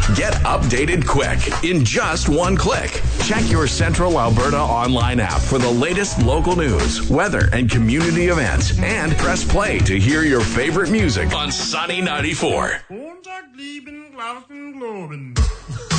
Get updated quick in just one click. Check your Central Alberta online app for the latest local news, weather, and community events. And press play to hear your favorite music on Sunny 94.